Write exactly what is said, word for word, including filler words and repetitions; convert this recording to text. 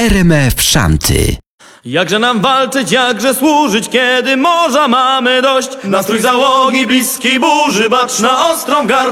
R M F Szanty. Jakże nam walczyć, jakże służyć, kiedy morza mamy dość. Nastrój załogi bliski burzy, bacz na ostrą garść.